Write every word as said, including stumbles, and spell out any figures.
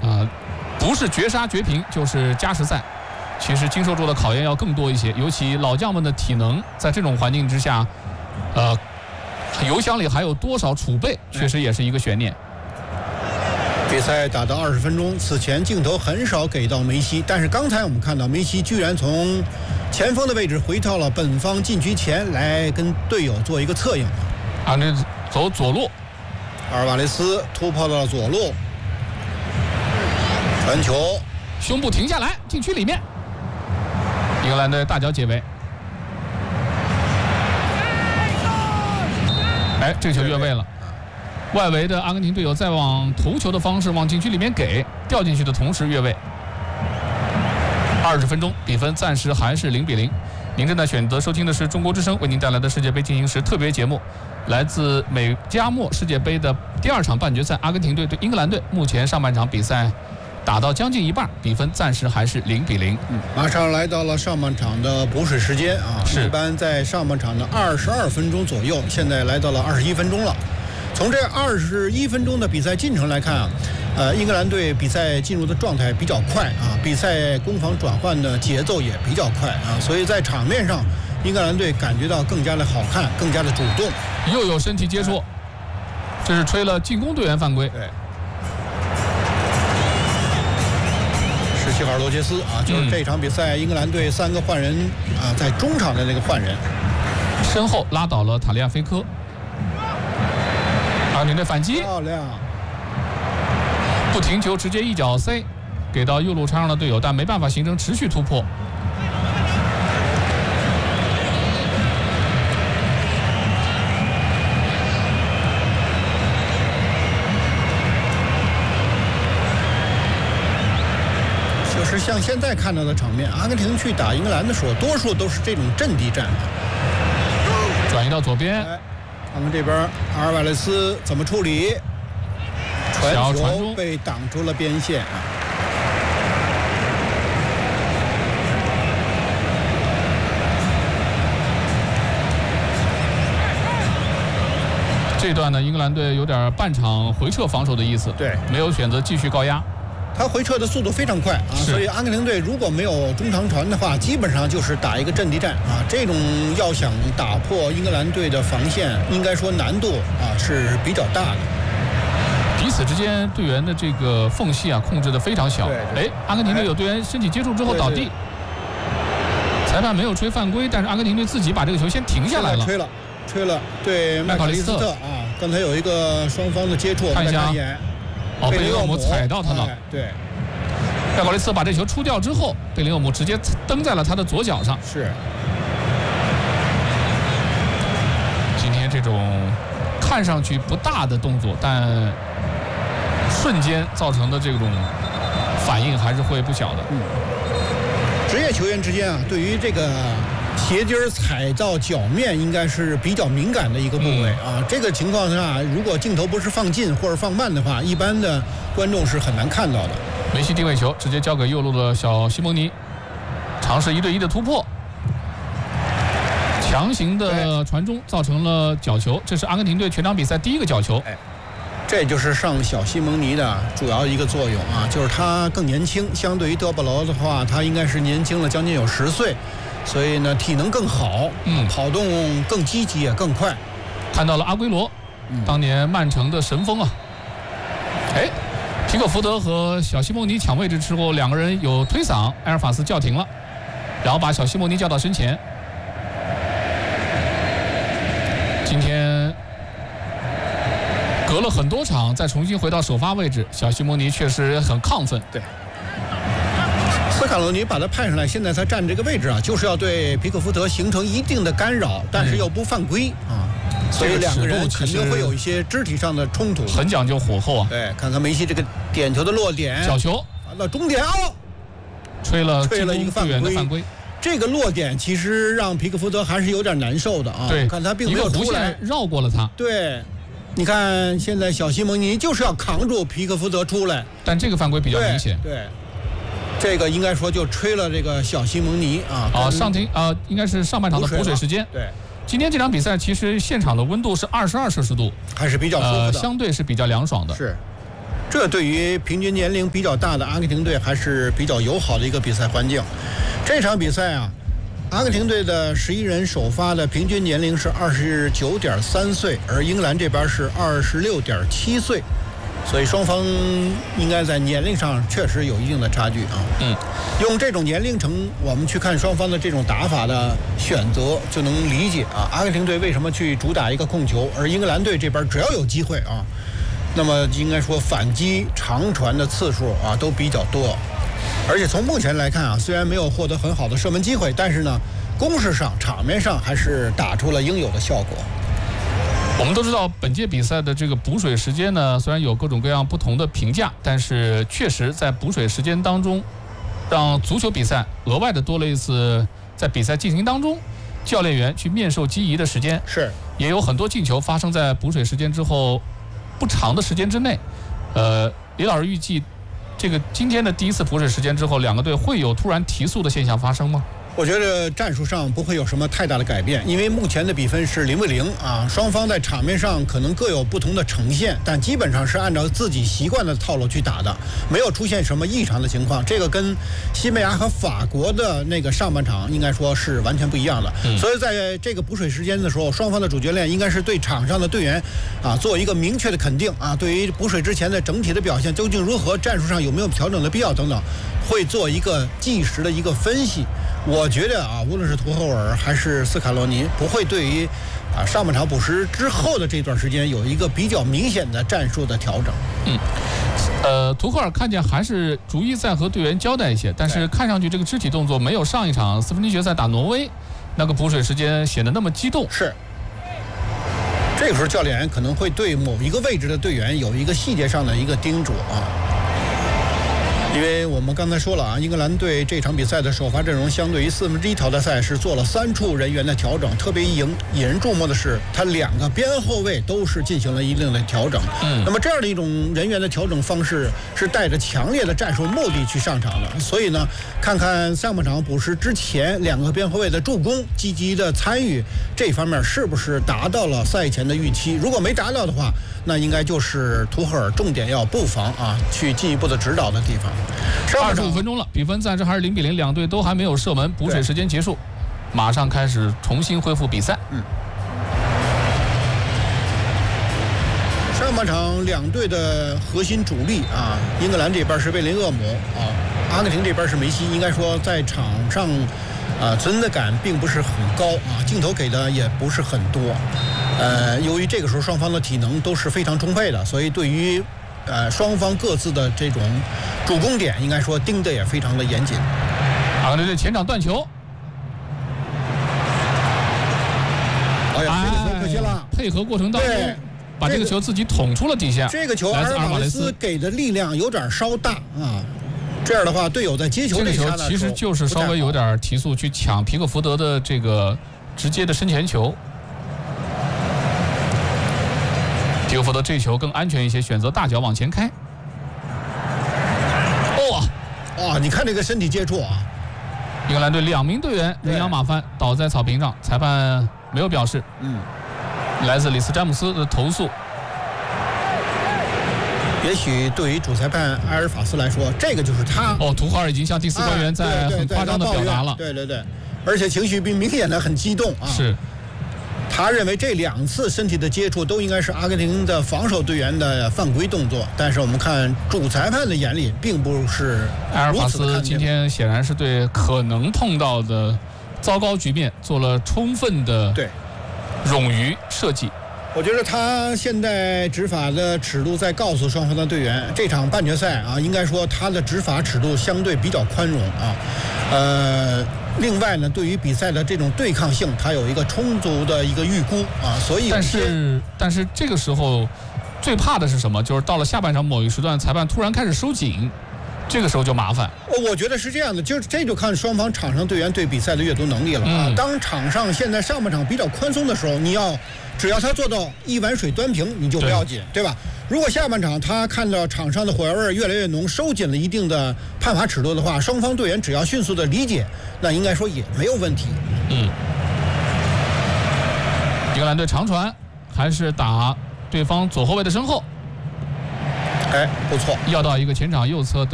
呃，不是绝杀绝平就是加时赛。其实经受住的考验要更多一些，尤其老将们的体能在这种环境之下，呃，油箱里还有多少储备，确实也是一个悬念。 比赛打到二十分钟，此前镜头很少给到梅西，但是刚才我们看到梅西居然从前锋的位置回到了本方禁区前来跟队友做一个策应。 啊，这走左路， 阿尔瓦雷斯突破到了左路，传球， 胸部停下来，禁区里面，英格兰的大脚解围。哎，这球越位了。外围的阿根廷队友在往头球的方式往禁区里面给，掉进去的同时越位。二十分钟，比分暂时还是零比零。您正在选择收听的是中国之声为您带来的世界杯进行时特别节目，来自美加墨世界杯的第二场半决赛，阿根廷队对英格兰队。目前上半场比赛打到将近一半，比分暂时还是零比零。 嗯，马上来到了上半场的补水时间啊， 是一般在上半场的二十二分钟左右，现在来到了二十一分钟了。从这二十一分钟的比赛进程来看啊，呃，英格兰队比赛进入的状态比较快啊，比赛攻防转换的节奏也比较快啊，所以在场面上，英格兰队感觉到更加的好看，更加的主动。 又有身体接触，这是吹了进攻队员犯规。 对，是西卡尔罗杰斯啊，就是这场比赛英格兰队三个换人啊，在中场的那个换人， 身后拉倒了塔利亚菲科。阿根廷的反击， 漂亮！ 不停球，直接一脚塞给到右路插上的队友，但没办法形成持续突破。 就是像现在看到的场面，阿根廷去打英格兰的时候，多数都是这种阵地战。 转移到左边。 看看这边阿尔瓦雷斯怎么处理，传球被挡出了边线啊！ 这段呢，英格兰队有点半场回撤防守的意思， 对， 没有选择继续高压。 他回撤的速度非常快啊，所以阿根廷队如果没有中长传的话，基本上就是打一个阵地战啊。这种要想打破英格兰队的防线，应该说难度啊是比较大的。 彼此之间队员的这个缝隙啊控制的非常小。哎，阿根廷队有队员身体接触之后倒地， 对对裁判没有吹犯规，但是阿根廷队自己把这个球先停下来了。 吹了，吹了，对麦考利斯特啊，刚才有一个双方的接触， 看一下。哦，贝林厄姆踩到他了。 哎、对， 麦考利斯特把这球出掉之后，贝林厄姆直接蹬在了他的左脚上。 是。 今天这种看上去不大的动作，但瞬间造成的这种反应还是会不小的。 嗯。职业球员之间啊，对于这个鞋底踩到脚面应该是比较敏感的一个部位啊。这个情况下，如果镜头不是放近或者放慢的话，一般的观众是很难看到的。 梅西定位球直接交给右路的小西蒙尼，尝试一对一的突破，强行的传中造成了角球，这是阿根廷队全场比赛第一个角球。 哎，这就是上小西蒙尼的主要一个作用啊，就是他更年轻，相对于德保罗的话，他应该是年轻了将近有十岁。所以呢，体能更好， 嗯， 跑动更积极也更快。 看到了阿圭罗，嗯、当年曼城的神锋啊。哎，皮克福德和小西蒙尼抢位置之后，两个人有推搡，埃尔法斯叫停了，然后把小西蒙尼叫到身前。今天隔了很多场，再重新回到首发位置，小西蒙尼确实很亢奋。 对。斯卡罗尼把他派上来，现在他站这个位置啊，就是要对皮克福德形成一定的干扰，但是又不犯规啊，嗯、所以两个人肯定会有一些肢体上的冲突， 很讲究火候啊。 对，看看梅西这个点球的落点， 角球完了终点哦， 吹了吹了一个犯规。 犯规这个落点其实让皮克福德还是有点难受的啊。 对， 看他并没有出来， 绕过了他。 对。你看，现在小西蒙尼就是要扛住皮克福德出来， 但这个犯规比较明显。 对。对这个应该说就吹了这个小西蒙尼啊。 啊，上庭啊、呃，应该是上半场的补水时间。 对， 今天这场比赛其实现场的温度是二十二摄氏度， 还是比较舒服的、 呃，相对是比较凉爽的。 是， 这对于平均年龄比较大的阿根廷队还是比较友好的一个比赛环境。这场比赛啊，阿根廷队的十一人首发的平均年龄是二十九点三岁，而英格兰这边是二十六点七岁，所以双方应该在年龄上确实有一定的差距啊。 嗯， 用这种年龄层我们去看双方的这种打法的选择，就能理解啊，阿根廷队为什么去主打一个控球，而英格兰队这边只要有机会啊，那么应该说反击长传的次数啊都比较多。而且从目前来看啊，虽然没有获得很好的射门机会，但是呢，攻势上、场面上还是打出了应有的效果。 我们都知道，本届比赛的这个补水时间呢，虽然有各种各样不同的评价，但是确实在补水时间当中，让足球比赛额外的多了一次在比赛进行当中，教练员去面授机宜的时间。 是， 也有很多进球发生在补水时间之后不长的时间之内。呃，李老师预计，这个今天的第一次补水时间之后，两个队会有突然提速的现象发生吗？ 我觉得战术上不会有什么太大的改变，因为目前的比分是零比零啊，双方在场面上可能各有不同的呈现，但基本上是按照自己习惯的套路去打的，没有出现什么异常的情况。这个跟西班牙和法国的那个上半场应该说是完全不一样的。嗯、所以在这个补水时间的时候，双方的主教练应该是对场上的队员啊做一个明确的肯定啊，对于补水之前的整体的表现究竟如何，战术上有没有调整的必要等等，会做一个即时的一个分析。我觉得啊，无论是图赫尔还是斯卡罗尼，不会对于啊上半场补时之后的这段时间有一个比较明显的战术的调整。 嗯，呃，图赫尔看见还是逐一在和队员交代一些，但是看上去这个肢体动作没有上一场四分之一决赛打挪威那个补水时间显得那么激动。 是，这个时候教练员可能会对某一个位置的队员有一个细节上的一个叮嘱啊。因为我们刚才说了啊，英格兰队这场比赛的首发阵容相对于四分之一淘汰赛是做了三处人员的调整，特别引引人注目的是，他两个边后卫都是进行了一定的调整。嗯，那么这样的一种人员的调整方式是带着强烈的战术目的去上场的，所以呢，看看上半场补时之前两个边后卫的助攻、积极的参与这方面是不是达到了赛前的预期？如果没达到的话，那应该就是图赫尔重点要布防啊，去进一步的指导的地方。 二十五分钟了，比分暂时还是零比零，两队都还没有射门，补水时间结束，马上开始重新恢复比赛。 嗯，上半场两队的核心主力啊，英格兰这边是贝林厄姆啊，阿根廷这边是梅西，应该说在场上啊存在感并不是很高啊，镜头给的也不是很多。呃，由于这个时候双方的体能都是非常充沛的，所以对于呃双方各自的这种主攻点，应该说盯得也非常的严谨。 阿根廷队前场断球， 哎呀，这个球可惜了。 配合过程当中，把这个球自己捅出了底线。 这个球阿尔马雷斯给的力量有点稍大啊，这样的话，队友在接球这一球其实就是稍微有点提速去抢皮克福德的这个直接的身前球。皮克福德这球更安全一些，选择大脚往前开。哇、哦、 哇！你看这个身体接触啊！ 英格兰队两名队员人仰马翻倒在草坪上，裁判没有表示。嗯，来自里斯詹姆斯的投诉。 也许对于主裁判埃尔法斯来说，这个就是他。 哦，图赫尔已经向第四官员在很夸张的表达了。 对对对，而且情绪并明显的很激动啊。 是。 他认为这两次身体的接触都应该是阿根廷的防守队员的犯规动作，但是我们看主裁判的眼里并不是埃尔法斯今天显然是对可能碰到的糟糕局面做了充分的对冗余设计。 我觉得他现在执法的尺度在告诉双方的队员，这场半决赛啊，应该说他的执法尺度相对比较宽容啊，呃。另外呢，对于比赛的这种对抗性，它有一个充足的一个预估啊，所以但是但是这个时候最怕的是什么？就是到了下半场某一时段，裁判突然开始收紧，这个时候就麻烦。 我觉得是这样的，就是这就看双方场上队员对比赛的阅读能力了啊。嗯、当场上现在上半场比较宽松的时候，你要只要他做到一碗水端平，你就不要紧， 对, 对吧？如果下半场他看到场上的火药味越来越浓，收紧了一定的判罚尺度的话，双方队员只要迅速的理解，那应该说也没有问题。 嗯，英格兰队长传还是打对方左后卫的身后， 哎，不错， 要到一个前场右侧的。